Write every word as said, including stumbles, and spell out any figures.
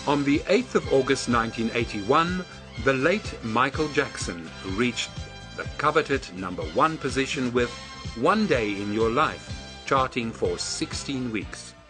On the eighth of August nineteen eighty-one, the late Michael Jackson reached the coveted number one position with One Day in Your Life, charting for sixteen weeks.